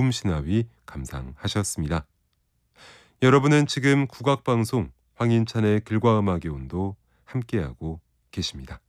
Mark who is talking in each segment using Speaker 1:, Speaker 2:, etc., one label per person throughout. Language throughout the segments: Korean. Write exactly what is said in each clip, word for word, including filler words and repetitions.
Speaker 1: 꿈신화위 감상하셨습니다. 여러분은 지금 국악방송 황인찬의 글과 음악의 온도 함께하고 계십니다.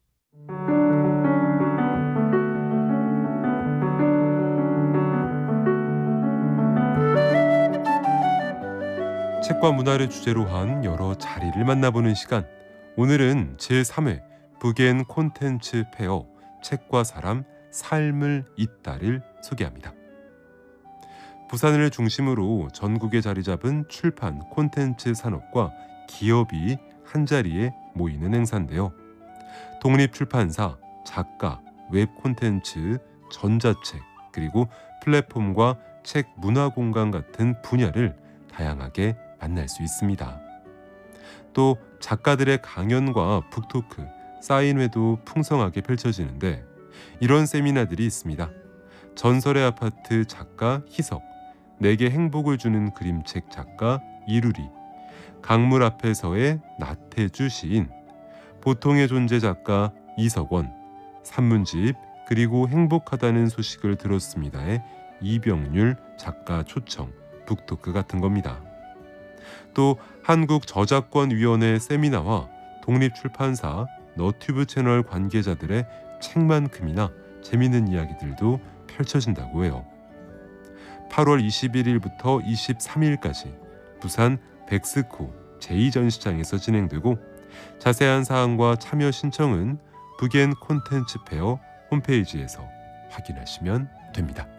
Speaker 1: 책과 문화를 주제로 한 여러 자리를 만나보는 시간. 오늘은 제삼 회 북앤 콘텐츠 페어 책과 사람 삶을 잇다를 소개합니다. 부산을 중심으로 전국에 자리 잡은 출판 콘텐츠 산업과 기업이 한자리에 모이는 행사인데요. 독립출판사, 작가, 웹 콘텐츠, 전자책, 그리고 플랫폼과 책 문화공간 같은 분야를 다양하게 만날 수 있습니다. 또 작가들의 강연과 북토크, 사인회도 풍성하게 펼쳐지는데 이런 세미나들이 있습니다. 전설의 아파트 작가 희석, 내게 행복을 주는 그림책 작가 이루리, 강물 앞에서의 나태주 시인, 보통의 존재 작가 이석원, 산문집 그리고 행복하다는 소식을 들었습니다의 이병률 작가 초청, 북토크 같은 겁니다. 또 한국저작권위원회 세미나와 독립출판사 너튜브 채널 관계자들의 책만큼이나 재미있는 이야기들도 펼쳐진다고 해요. 팔월 이십일일부터 이십삼일까지 부산 백스코 제이 전시장에서 진행되고 자세한 사항과 참여 신청은 북앤 콘텐츠 페어 홈페이지에서 확인하시면 됩니다.